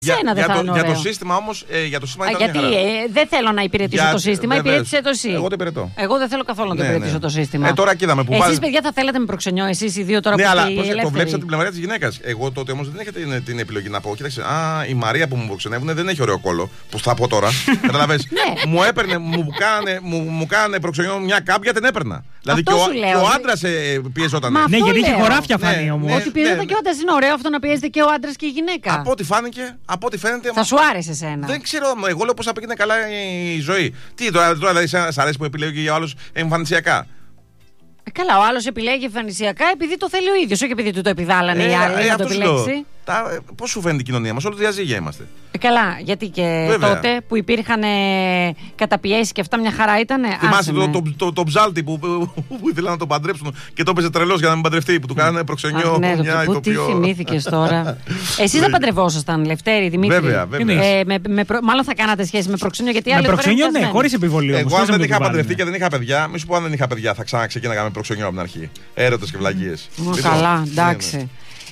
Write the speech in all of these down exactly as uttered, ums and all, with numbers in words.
Για, Σένα δεν για, θα το, για το σύστημα όμως. Ε, για το σύστημα Α, γιατί ε, δεν θέλω να υπηρετήσω για, το σύστημα, υπηρέτησε το εσύ. Εγώ το υπηρετώ. Εγώ δεν θέλω καθόλου να το ναι, υπηρετήσω ναι. το σύστημα. Ε, τώρα κοίταμε που Εσείς, βάζει... παιδιά, θα θέλατε με προξενιό, εσείς οι δύο τώρα ναι, που αλλά είστε ελεύθεροι. το βλέπεις από την πλευρά της γυναίκας. Εγώ τότε όμως δεν είχα την, την επιλογή να πω. Κοίταξε, α, η Μαρία που μου προξενεύουν δεν έχει ωραίο κόλλο. Που θα πω τώρα. Καταλαβες. Μου έπαιρνε, μου κάνανε προξενιό μια κάμπια, την έπαιρνα. Δηλαδή και ο άντρας πιεζόταν. Ναι, γιατί είχε χωράφια φάνη όμως. Ότι πιέζεται και ο άντρας. Είναι ωραίο αυτό να πιέζεται και ο άντρας και η γυναίκα. Από ό,τι φάνηκε, από ό,τι φαίνεται. Θα σου άρεσε εσένα. Δεν ξέρω, εγώ λέω πώς θα πήγαινε καλά η ζωή. Τι τώρα, τώρα δηλαδή, σ' αρέσει που επιλέγει για άλλους εμφανισιακά. Ε, καλά, ο άλλος επιλέγει εμφανισιακά επειδή το θέλει ο ίδιος, όχι επειδή του το επιδάλανε ε, οι άλλοι ε, να το επιλέξει. Ε, πώς σου φαίνεται η κοινωνία μας, όλο διαζύγια είμαστε. Ε, καλά, γιατί και Βέβαια. τότε που υπήρχαν ε, καταπιέσεις και αυτά μια χαρά ήταν. Θυμάσαι το, το, το, το ψάλτη που, που, που ήθελαν να τον παντρέψουν και το έπαιζε τρελός για να μην παντρευτεί, που του κάνανε προξενιό. Αχ, ναι, μια το, τι θυμήθηκες τώρα. Εσείς δεν παντρευόσασταν, Λευτέρη, Δημήτρη. Βέβαια, βέβαια. Ε, με, με, μάλλον θα κάνατε σχέση με προξενιό, γιατί άλλοι. Με προξενιό, ναι, χωρίς επιβολή. Εγώ αν δεν είχα παντρευτεί και δεν είχα παιδιά, μη σου πω αν δεν είχα παιδιά, θα ξαναξεκίναγα με προξενιό από την αρχή. Έρωτες και βλαγίες. Καλά, εντάξει.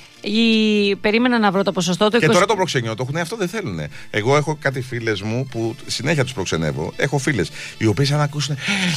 Ή... Περίμενα να βρω το ποσοστό του. Και είκοσι... τώρα το προξενιό το έχουν, αυτό δεν θέλουν. Εγώ έχω κάτι φίλες μου που συνέχεια τους προξενεύω. Έχω φίλες οι οποίες αν ακούσουν.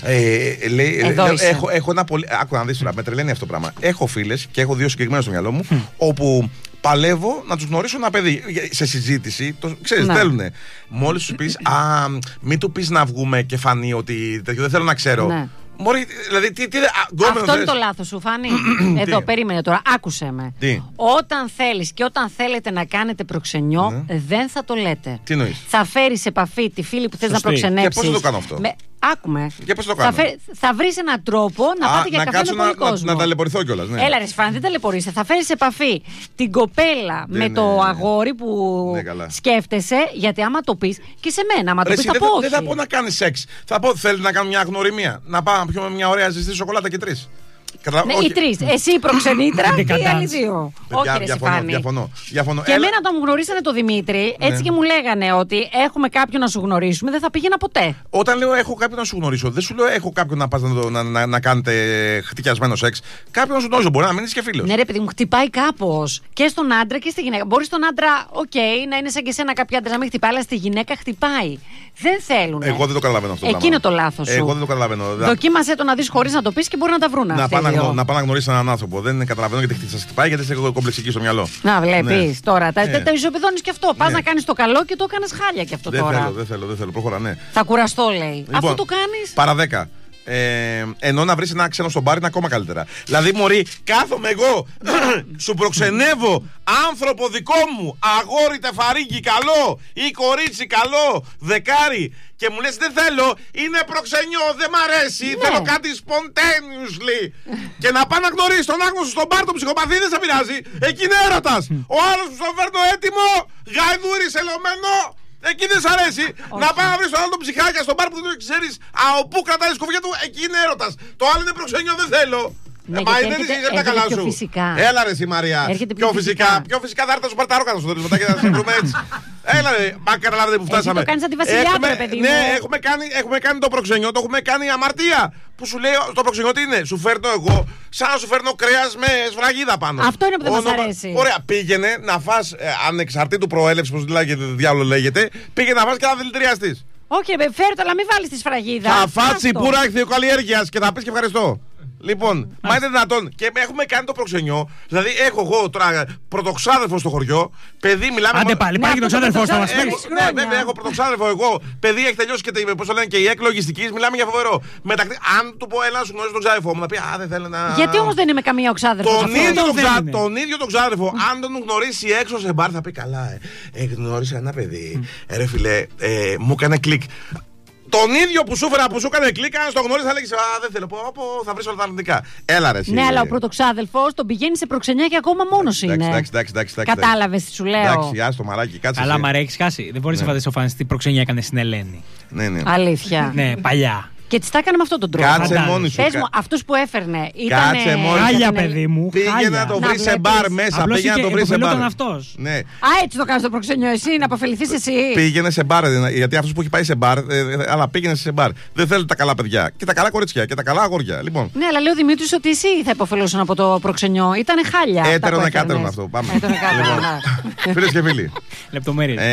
Ε, λέει, Εδώ λέω, είσαι. έχω, έχω ένα πολύ. Άκου να δεις τώρα, με τρελαίνει αυτό το πράγμα. Έχω φίλες και έχω δύο συγκεκριμένα στο μυαλό μου, mm. όπου παλεύω να τους γνωρίσω ένα παιδί. Σε συζήτηση, το, ξέρεις, ναι. θέλουν. Μόλις σου πεις, α, μην του πεις να βγούμε και φανεί ότι δεν θέλω να ξέρω. Ναι. Μωρή, δηλαδή, τι, τι, αυτό θες. Είναι το λάθος σου, Φάνη. Εδώ, περίμενε τώρα, άκουσε με. Τι? Όταν θέλεις και όταν θέλετε να κάνετε προξενιό, ναι. δεν θα το λέτε. Τι νοείς? Θα φέρεις σε επαφή τη φίλη που θες να προξενέψεις. Και πώς θα το κάνω αυτό? Με... Άκουμε. Και πώς το κάνω? Θα, φε... θα βρεις έναν τρόπο να Α, πάτε για να καφέ με πολύ να, κόσμο. Να, να ταλαιπωρηθώ κιόλας. Ναι. Έλα ρε Φάνη, δεν ταλαιπωρείσαι. Θα φέρεις σε επαφή την κοπέλα ναι, με ναι, το ναι. αγόρι που ναι, σκέφτεσαι, γιατί άμα το πεις και σε μένα, άμα ρε, το πεις εσύ, θα πω όχι. Δεν θα πω να κάνεις σεξ. Θα πω θέλει να κάνω μια αγνωριμία. Να πάμε να πιούμε μια ωραία ζεστή σοκολάτα και τρεις. Καταλα... Ναι, όχι. οι τρεις. Εσύ η προξενήτρα και οι άλλοι δύο. Όχι, ρε διαφωνώ, Φάνη. διαφωνώ, διαφωνώ. Και Έλα... εμένα όταν μου γνωρίσανε το Δημήτρη, έτσι ναι. και μου λέγανε ότι έχουμε κάποιον να σου γνωρίσουμε, δεν θα πήγαινα ποτέ. Όταν λέω έχω κάποιον να σου γνωρίσω, δεν σου λέω έχω κάποιον να πας να, να, να, να κάνετε χτυκιασμένο σεξ. Κάποιον να σου γνωρίζω, μπορεί να μείνει και φίλος. Ναι, ρε παιδί μου, χτυπάει κάπως. Και στον άντρα και στη γυναίκα. Μπορεί στον άντρα, οκ, okay, να είναι σαν και σένα κάποια άντρα να μην χτυπάει, αλλά στη γυναίκα χτυπάει. Δεν θέλουν. Εγώ δεν το καταλαβαίνω αυτό. Εκείνο το λάθος σου. Εγώ δεν το καταλαβαίνω. Δοκίμασέ το να δεις χωρίς να το πεις και μπορεί να τα βρουν. Να πάω να γνωρίσει έναν άνθρωπο. Δεν καταλαβαίνω γιατί σα χτυπάει, γιατί είσαι κομπλεξική στο μυαλό. Να βλέπεις ναι. τώρα. Τα, ναι. τα ισοπεδώνεις και αυτό. Πας ναι. να κάνεις το καλό και το έκανες χάλια και αυτό δεν τώρα. Θέλω, δεν θέλω, δεν θέλω. Προχωρά, ναι. Θα κουραστώ, λέει. Λοιπόν, αυτό το κάνεις. Παρά δέκα. Ε, ενώ να βρεις ένα ξένο στον μπάρ είναι ακόμα καλύτερα. Δηλαδή, μωρή, κάθομαι εγώ, σου προξενεύω άνθρωπο δικό μου, αγόρι τεφαρίκι καλό ή κορίτσι καλό, δεκάρι, και μου λες δεν θέλω, είναι προξενιό, δεν μ' αρέσει, ναι. θέλω κάτι spontaneously. Και να πάω να γνωρίσεις τον άγνωστο στον μπάρ, τον ψυχοπαθή, δεν σε πειράζει. Εκεί είναι έρωτας. Ο άλλος που στον φέρνω έτοιμο, γαϊδούρι σελωμένο. Εκεί δεν σ' αρέσει. Όχι. Να πάει να βρει τον άλλο τον ψυχάκια στον μπαρ που δεν ξέρει από πού κρατάει η σκουφιά του. Εκεί είναι έρωτας. Το άλλο είναι προξενιό, δεν θέλω. Ναι, ε, μα δεν είσαι τα καλά σου. Φυσικά. Έλα ρε η Μαρία. Έρχεται πιο, πιο φυσικά. φυσικά. Πιο φυσικά θα έρθει να σου πάρει τα ρόκα στο τέλο μετά και θα σε βρούμε έτσι. Έλα ρε, μα καταλάβετε που φτάσαμε. Εσύ το κάνεις αντιβασιλιά, ρε παιδί μου. Ναι, έχουμε κάνει, έχουμε κάνει το προξενιό, το έχουμε κάνει αμαρτία. Που σου λέει το προξενιό τι είναι. Σου φέρνω εγώ, σαν να σου φέρνω κρέας με σφραγίδα πάνω. Αυτό είναι που δεν μας αρέσει. Ωραία, πήγαινε να φας ε, ανεξαρτήτου προέλευση, πως διάλογο λέγεται, πήγαινε να φας και να δηλητηριαστείς. Όχι, ρε, φέρω το, αλλά μην βάλεις τη σφραγίδα. Θα φας πουρα ηχθειοκαλλιέργειας και θα πεις και ευχαριστώ. Λοιπόν, μα είναι δυνατόν. Και έχουμε κάνει το προξενιό. Δηλαδή, έχω εγώ τώρα πρωτοξάδερφο στο χωριό. Παιδί, μιλάμε. Άντε πάλι, υπάρχει και το ξάδερφο θα μα πει. Ναι, βέβαια, έχω πρωτοξάδερφο εγώ. Παιδί, έχει τελειώσει και, πώς το λένε, και η έκ λογιστική. Μιλάμε για φοβερό. Μεταξύ, αν του πω έλα να σου γνωρίζει τον ξάδερφό μου, να πει α, δεν θέλω να. Γιατί όμως δεν είμαι καμία οξάδερφο. Τον, ίδιο τον, ξα... τον ίδιο τον ξάδερφο, αν τον γνωρίσει έξω σε μπαρ, θα πει καλά. Ε, γνώρισα ένα παιδί. Ε, ρε φιλέ, ε, μου έκανε κλικ. Τον ίδιο που σου έφερα που σου έκανε κλικ, αν στο γνώριζε θα λέγεις α, δεν θέλω, πω, πω, θα βρεις όλα τα αρνητικά. Έλα ρε εσύ. Ναι, αλλά ο πρωτοξάδελφος τον πηγαίνει σε προξενιά και ακόμα μόνος είναι. Εντάξει, εντάξει, εντάξει. Κατάλαβες τι σου λέω. Εντάξει, άστο μαράκι, κάτσε. Αλλά μ' έχεις χάσει. Δεν μπορείς να φανταστείς ο Φάνης τι προξενιά έκανε στην Ελένη. Ναι, ναι. Αλήθεια. Ναι, παλιά. Και τη τα έκανε με αυτόν τον τρόπο. Κάτσε μόνη σου. Πες μου, αυτούς που έφερνε ήταν. Κάτσε μόνη σου. Χάλια, παιδί μου. Πήγε να το βρει σε μπαρ μέσα. Πήγε να το βρει σε μπαρ. Ναι. Α, έτσι το κάνει το προξενιό, εσύ, να αποφεληθείς εσύ. Πήγαινε σε μπαρ, γιατί αυτό που έχει πάει σε μπαρ, αλλά πήγαινε σε μπαρ. Δεν θέλει τα καλά παιδιά και τα καλά κορίτσια και τα καλά αγόρια. Λοιπόν. Ναι, αλλά λέει ο Δημήτρης ότι εσύ θα υποφελούσαν από το προξενιό. Ήτανε χάλια. Έτερον εκάτερον αυτό. Πάμε. Φίλες και φίλοι. Λεπτομέρειες.